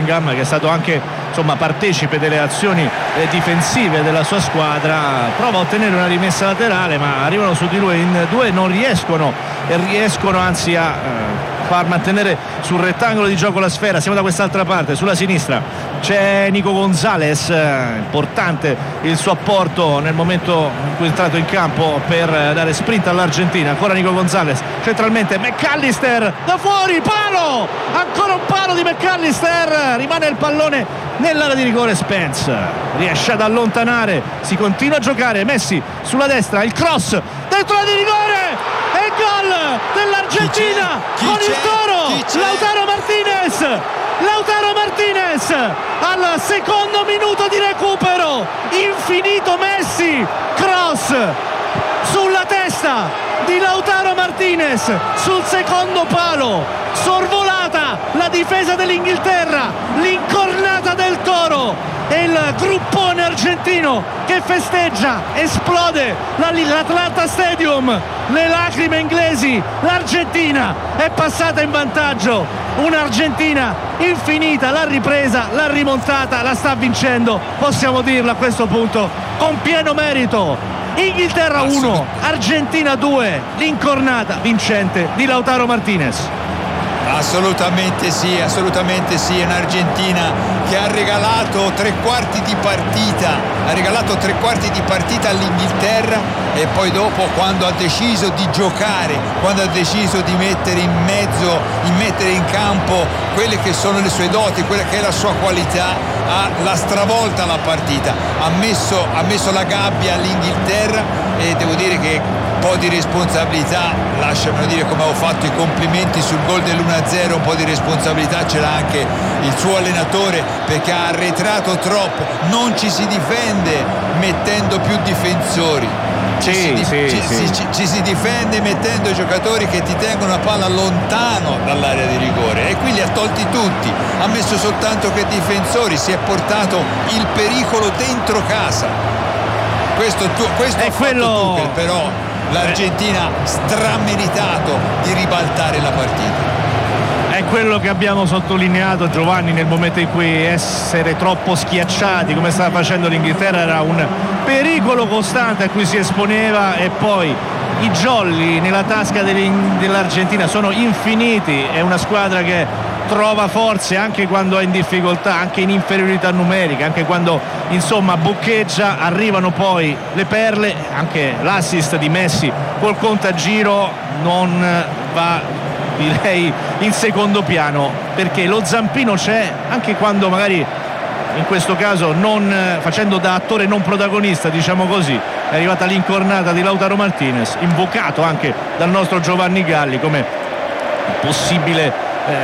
Bellingham, che è stato anche partecipe delle azioni difensive della sua squadra, prova a ottenere una rimessa laterale, ma arrivano su di lui in due, non riescono anzi a far mantenere sul rettangolo di gioco la sfera. Siamo da quest'altra parte, sulla sinistra c'è Nico Gonzalez, importante il suo apporto nel momento in cui è entrato in campo per dare sprint all'Argentina. Ancora Nico Gonzalez, centralmente McAllister, da fuori, palo, ancora un palo di McAllister, rimane il pallone nell'area di rigore. Spence riesce ad allontanare, si continua a giocare, Messi sulla destra, il cross dentro la di rigore e il gol dell'Argentina con il Toro. Lautaro Martinez al secondo minuto di recupero, infinito Messi, cross sulla testa di Lautaro Martinez sul secondo palo, sorvolata la difesa dell'Inghilterra, l'incornata del Toro e il gruppone argentino che festeggia, esplode l'Atlanta Stadium, le lacrime inglesi. L'Argentina è passata in vantaggio, un'Argentina infinita, l'ha ripresa, l'ha rimontata, la sta vincendo, possiamo dirlo a questo punto con pieno merito. Inghilterra 1, Argentina 2, l'incornata vincente di Lautaro Martinez. Assolutamente sì, è un'Argentina che ha regalato tre quarti di partita all'Inghilterra, e poi dopo, quando ha deciso di giocare, quando ha deciso di mettere in campo quelle che sono le sue doti, quella che è la sua qualità, l'ha stravolta la partita, ha messo la gabbia all'Inghilterra, e devo dire che un po' di responsabilità, lasciamelo dire, come ho fatto i complimenti sul gol dell'1-0, un po' di responsabilità ce l'ha anche il suo allenatore, perché ha arretrato troppo. Non ci si difende mettendo più difensori, ci si difende mettendo giocatori che ti tengono la palla lontano dall'area di rigore, e qui li ha tolti tutti, ha messo soltanto che difensori, si è portato il pericolo dentro casa. Questo è quello, Tuchel, però l'Argentina strameritato di ribaltare la partita. È quello che abbiamo sottolineato, Giovanni, nel momento in cui essere troppo schiacciati come stava facendo l'Inghilterra era un pericolo costante a cui si esponeva, e poi i jolly nella tasca dell'Argentina sono infiniti. È una squadra che trova forze anche quando è in difficoltà, anche in inferiorità numerica, anche quando boccheggia, arrivano poi le perle. Anche l'assist di Messi col contagiro non va, direi, in secondo piano, perché lo zampino c'è anche quando magari, in questo caso, non facendo da attore non protagonista, diciamo così, è arrivata l'incornata di Lautaro Martinez, invocato anche dal nostro Giovanni Galli come possibile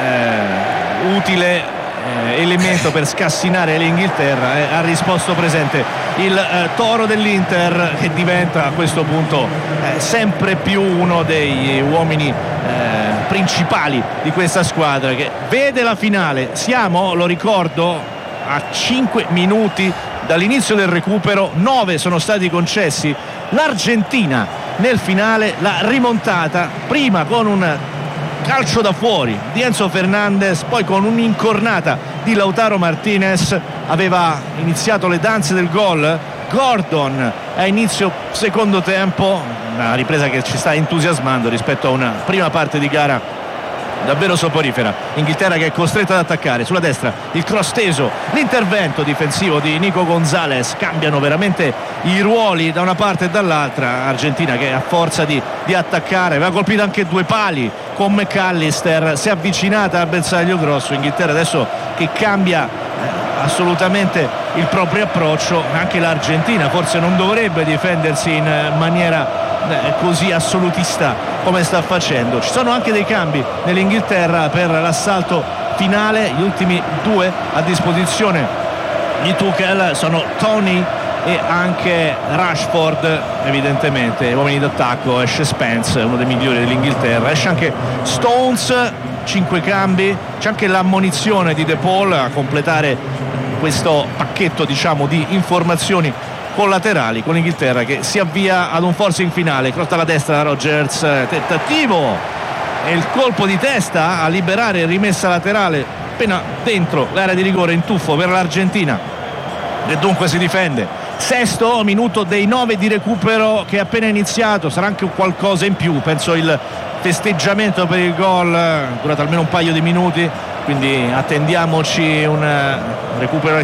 utile elemento per scassinare l'Inghilterra. Ha risposto presente il Toro dell'Inter, che diventa a questo punto sempre più uno degli uomini principali di questa squadra, che vede la finale. Siamo, lo ricordo, a 5 minuti dall'inizio del recupero, 9 sono stati concessi. L'Argentina nel finale l'ha rimontata, prima con un calcio da fuori di Enzo Fernandez, poi con un'incornata di Lautaro Martinez. Aveva iniziato le danze del gol Gordon a inizio secondo tempo, una ripresa che ci sta entusiasmando rispetto a una prima parte di gara davvero soporifera. Inghilterra che è costretta ad attaccare sulla destra, il cross teso, l'intervento difensivo di Nico Gonzalez, cambiano veramente i ruoli da una parte e dall'altra. Argentina che a forza di attaccare aveva colpito anche due pali con McAllister, si è avvicinata al bersaglio grosso. Inghilterra adesso che cambia assolutamente il proprio approccio. Anche l'Argentina forse non dovrebbe difendersi in maniera così assolutista come sta facendo. Ci sono anche dei cambi nell'Inghilterra per l'assalto finale. Gli ultimi due a disposizione di Tuchel sono Tony e anche Rashford. Evidentemente uomini d'attacco, esce Spence, uno dei migliori dell'Inghilterra, esce anche Stones. 5 cambi, c'è anche l'ammonizione di De Paul a completare questo pacchetto, diciamo, di informazioni collaterali, con l'Inghilterra che si avvia ad un forcing finale. Cross alla destra Rodgers, tentativo e il colpo di testa a liberare, rimessa laterale appena dentro l'area di rigore in tuffo per l'Argentina e dunque si difende. Sesto minuto dei 9 di recupero che è appena iniziato, sarà anche qualcosa in più, penso il festeggiamento per il gol durato almeno un paio di minuti, quindi attendiamoci un recupero